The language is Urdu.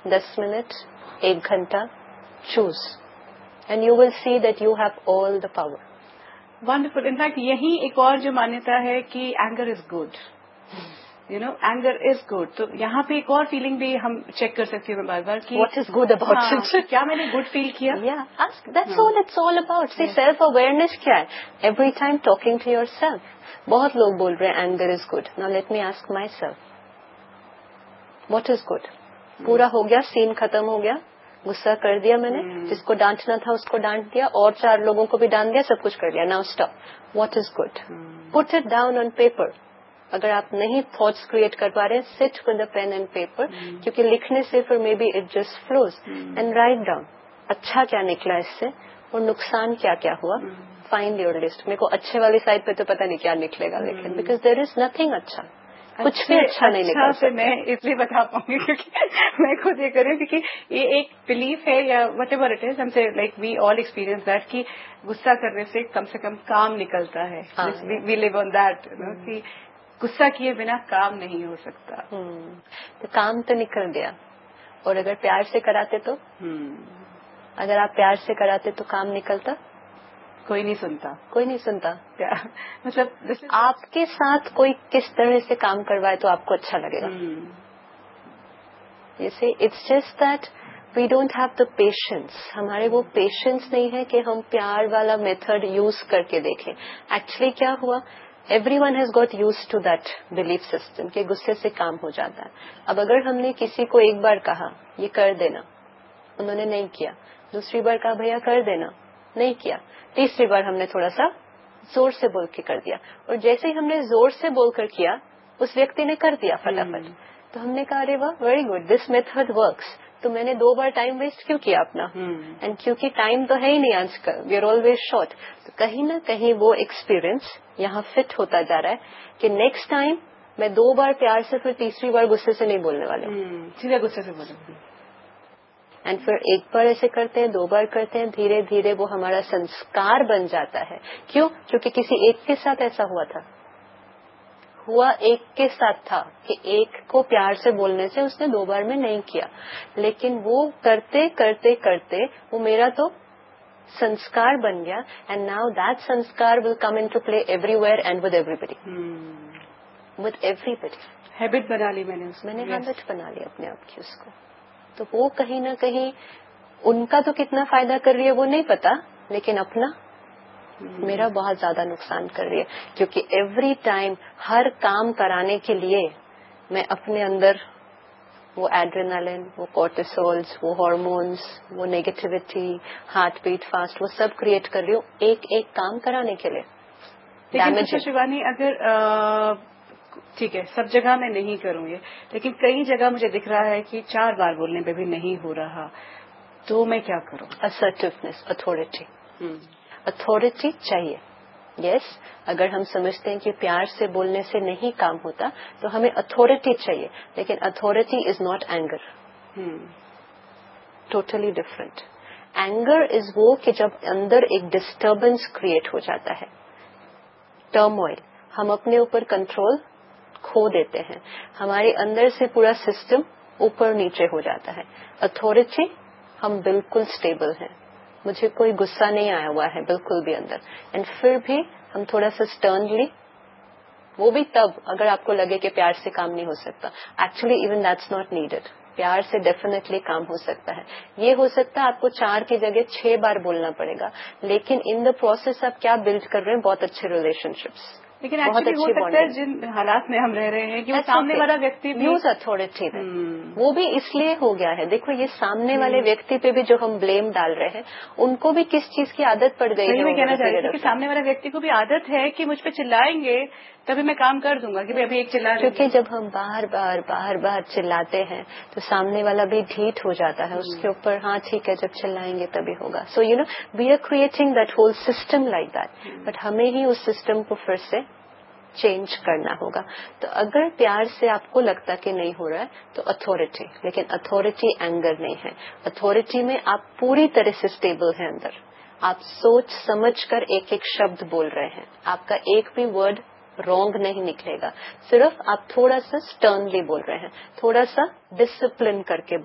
10 minutes, 1 घंटा, choose and you will see that you have all the power. Wonderful. In fact, یہی ایک اور جو مانیتا ہے کہ anger is good. Anger is good. تو یہاں پہ ایک اور فیلنگ بھی ہم چیک کر سکتے ہیں بار بار کہ what is good about it. کیا میں نے گڈ فیل کیا؟ Yeah, ask. That's all it's all about. See, self awareness کیا ہے؟ Every time talking to yourself. بہت لوگ بول رہے ہیں anger is good. Now let me ask myself. What is good? پورا ہو گیا، سین ختم ہو گیا، غصہ کر دیا میں نے، جس کو ڈانٹنا تھا اس کو ڈانٹ دیا، اور 4 لوگوں کو بھی ڈانٹ دیا، سب کچھ کر لیا. Now stop. What is good? Put it down on paper. اگر آپ نہیں تھاٹس کریٹ کر پا رہے ہیں، sit with the pain and paper, کیونکہ لکھنے سے پھر may be it just flows. And write down اچھا کیا نکلا اس سے اور نقصان کیا کیا ہوا. Find your list. میرے کو اچھے والی سائڈ پہ تو پتہ نہیں کیا نکلے گا، لیکن بیکاز دیر از نتھنگ اچھا، کچھ بھی اچھا نہیں نکلا. سے میں اس لیے بتا پاؤں گی کیونکہ میں خود یہ کروں، کیونکہ یہ ایک بلیف ہے یا وٹ ایور اٹ از، ہم سے like we all experience that کہ غصہ کرنے سے کم کام نکلتا ہے. وی لیو آن دیٹ کہ غصہ کیے بنا کام نہیں ہو سکتا. تو کام تو نکل گیا. اور اگر پیار سے کراتے تو، اگر آپ پیار سے کراتے تو کام نکلتا. کوئی نہیں سنتا، کوئی نہیں سنتا. مطلب آپ کے ساتھ کوئی کس طرح سے کام کروائے تو آپ کو اچھا لگے گا. جیسے it's just that we don't have the patience. ہمارے وہ پیشنس نہیں ہے کہ ہم پیار والا میتھڈ یوز کر کے دیکھیں. ایکچولی کیا ہوا، every one has got use to that belief system کہ غصے سے کام ہو جاتا ہے. اب اگر ہم نے کسی کو ایک بار کہا یہ کر دینا، انہوں نے نہیں کیا، دوسری بار کہا بھیا کر دینا، نہیں کیا، تیسری بار ہم نے تھوڑا سا زور سے بول کے کر دیا، اور جیسے ہی ہم نے زور سے بول کر کیا اس ویکتی نے کر دیا فٹافٹ. تو ہم نے کہا ارے واہ very good, this method works. تو میں نے 2 بار ٹائم ویسٹ کیوں کیا اپنا؟ اینڈ کیونکہ ٹائم تو ہے ہی نہیں آج کل، وی آر آلویز شارٹ. تو کہیں نہ کہیں وہ ایکسپیرئنس یہاں فٹ ہوتا جا رہا ہے کہ نیکسٹ ٹائم میں 2 بار پیار سے، پھر تیسری بار غصے سے نہیں بولنے والی ہوں، سیدھا غصے سے بولوں گی. اینڈ پھر ایک بار ایسے کرتے ہیں، 2 بار کرتے ہیں، دھیرے دھیرے وہ ہمارا سنسکار بن جاتا ہے. کیوں؟ کیونکہ کسی ایک کے ساتھ ایسا ہوا ایک کے ساتھ تھا کہ ایک کو پیار سے بولنے سے اس نے 2 بار میں نہیں کیا، لیکن وہ کرتے کرتے کرتے وہ میرا تو سنسکار بن گیا. And now that سنسکار will come in to play every where and with every body. Habit بنا لی میں نے ہیبٹ بنا لی اپنے آپ کی اس کو. تو وہ کہیں نہ کہیں ان کا تو کتنا فائدہ کر رہی ہے وہ نہیں پتا، لیکن اپنا میرا بہت زیادہ نقصان کر رہی ہے. کیونکہ ایوری ٹائم ہر کام کرانے کے لیے میں اپنے اندر وہ ایڈرینالن، وہ کورٹیسولز، وہ ہارمونز، وہ نیگیٹیوٹی، ہارٹ بیٹ فاسٹ، وہ سب کریٹ کر رہی ہوں ایک کام کرانے کے لیے. لیکن شیوانی اگر ٹھیک ہے سب جگہ میں نہیں کروں گی، لیکن کئی جگہ مجھے دکھ رہا ہے کہ 4 بار بولنے پہ بھی نہیں ہو رہا، تو میں کیا کروں؟ اسرٹیونیس، اتھارٹی چاہیے. یس اگر ہم سمجھتے ہیں کہ پیار سے بولنے سے نہیں کام ہوتا تو ہمیں اتھارٹی چاہیے، لیکن authority is not anger. Totally different. Anger is وہ کہ جب اندر ایک ڈسٹربنس کریٹ ہو جاتا ہے، ٹرموائل، ہم اپنے اوپر کنٹرول کھو دیتے ہیں، ہمارے اندر سے پورا سسٹم اوپر نیچے ہو جاتا ہے. اتھارٹی ہم بالکل اسٹیبل ہیں، مجھے کوئی غصہ نہیں آیا ہوا ہے بالکل بھی اندر، اینڈ پھر بھی ہم تھوڑا سا اسٹرنلی، وہ بھی تب اگر آپ کو لگے کہ پیار سے کام نہیں ہو سکتا. Actually even that's not needed. پیار سے ڈیفینیٹلی کام ہو سکتا ہے. یہ ہو سکتا ہے آپ کو 4 کی جگہ 6 بار بولنا پڑے گا، لیکن ان دا پروسیس آپ کیا بلڈ کر رہے ہیں؟ بہت اچھے ریلیشن شپس. لیکن ایکچولی ہو سکتا ہے جن حالات میں ہم رہ رہے ہیں کہ وہ سامنے والا ویکتی بھی یوز اتھارٹی ہے، وہ بھی اس لیے ہو گیا ہے. دیکھو یہ سامنے والے ویکتی پہ بھی جو ہم بلیم ڈال رہے ہیں، ان کو بھی کس چیز کی عادت پڑ گئی ہے. میں کہنا چاہ رہی ہوں کہ سامنے والے ویکتی کو بھی عادت ہے کہ مجھ پہ چلائیں گے تبھی میں کام کر دوں گا کہ ابھی ایک چلا. کیونکہ جب ہم بار بار چلاتے ہیں تو سامنے والا بھی ڈھیٹ ہو جاتا ہے اس کے اوپر. ہاں ٹھیک ہے جب چلائیں گے تبھی ہوگا. So you know we are creating that whole system like that, but ہمیں ہی اس سسٹم کو پھر سے چینج کرنا ہوگا. تو اگر پیار سے آپ کو لگتا کہ نہیں ہو رہا ہے تو اتھارٹی، لیکن اتھارٹی اینگر نہیں ہے. اتھارٹی میں آپ پوری طرح سے اسٹیبل ہیں اندر، آپ سوچ سمجھ کر ایک شبد بول رہے ہیں، آپ کا ایک بھی ورڈ رانگ نہیں نکلے گا. صرف آپ تھوڑا سا اسٹرنلی بول رہے ہیں، تھوڑا سا ڈسپلن کر کے